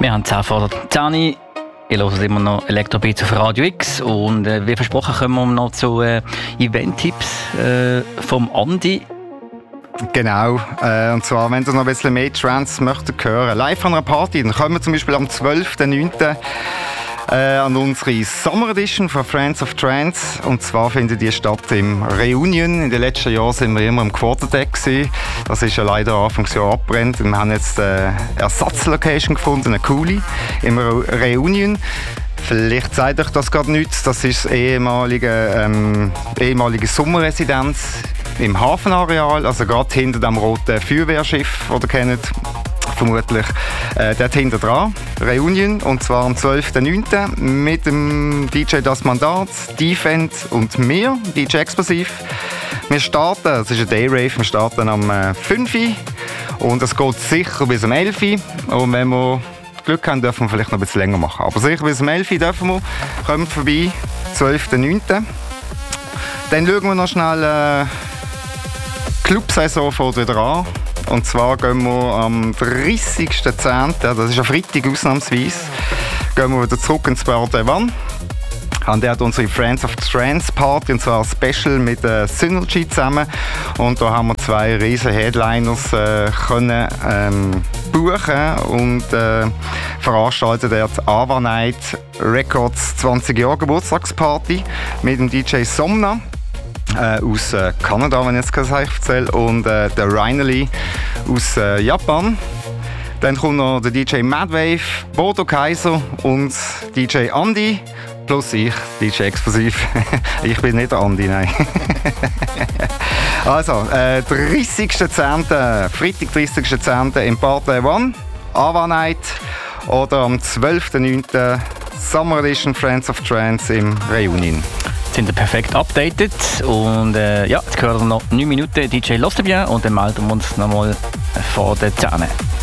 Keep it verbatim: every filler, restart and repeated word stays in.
Wir haben zehn vor der zehn. Ihr hört immer noch Elektrobeats auf Radio X und äh, wie versprochen kommen wir noch zu äh, Event-Tipps äh, vom Andi. Genau, äh, und zwar, wenn ihr noch ein bisschen mehr Trance möchtet hören, live an einer Party, dann kommen wir zum Beispiel am zwölften neunten Äh, an unsere Summer Edition von Friends of Trance. Und zwar findet die statt im Reunion. In den letzten Jahren sind wir immer im Quarterdeck gewesen. Das ist ja leider Anfangsjahr abgebrannt. Wir haben jetzt eine Ersatzlocation gefunden, eine coole, im Re- Reunion. Vielleicht sagt euch das gerade nichts. Das ist das ehemalige, ähm, ehemalige Sommerresidenz im Hafenareal, also gerade hinter dem roten Feuerwehrschiff, das ihr kennt. Vermutlich äh, dort hinten dran, Reunion, und zwar am zwölften neunten mit dem D J Das Mandat, Defend und mir, D J Explosiv. Wir starten, es ist ein Dayrave, wir starten am äh, fünf Uhr und es geht sicher bis um elf Uhr. Und wenn wir Glück haben, dürfen wir vielleicht noch ein bisschen länger machen. Aber sicher bis um elf Uhr dürfen wir. Kommt vorbei, zwölften neunten Dann schauen wir noch schnell äh, Clubsaison fängt wieder an. Und zwar gehen wir am dreißigsten zehnten das ist ein Freitag ausnahmsweise, gehen wir wieder zurück ins Bar de Vannes. Haben dort unsere Friends of Trance Party, und zwar ein Special mit äh, Synergy zusammen. Und da haben wir zwei riesen Headliners äh, können ähm, buchen und äh, veranstalten dort Ava Night Records zwanzig Jahre Geburtstagsparty mit dem D J Somna. Äh, aus äh, Kanada, wenn ich jetzt das erzähle, und äh, der Rainerly aus äh, Japan. Dann kommt noch der D J Madwave, Bodo Kaiser und D J Andi, plus ich, D J Explosiv. Ich bin nicht der Andi, nein. Also, äh, dreißigsten zehnten Freitag dreißigsten zehnten im Bar de Vannes, Ava Night, oder am zwölften neunten Summer Edition Friends of Trance im Reunion. Sind wir perfekt updated und äh, ja, jetzt gehört noch neun Minuten D J Los de Bien und dann melden wir uns nochmal vor der zehn.